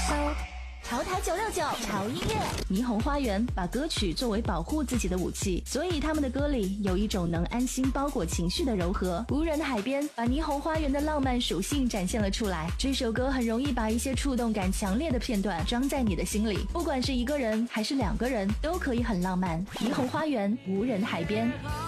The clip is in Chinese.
潮台969潮音乐，霓虹花园把歌曲作为保护自己的武器，所以他们的歌里有一种能安心包裹情绪的柔和。无人的海边把霓虹花园的浪漫属性展现了出来。这首歌很容易把一些触动感强烈的片段装在你的心里，不管是一个人还是两个人，都可以很浪漫。霓虹花园，无人海边。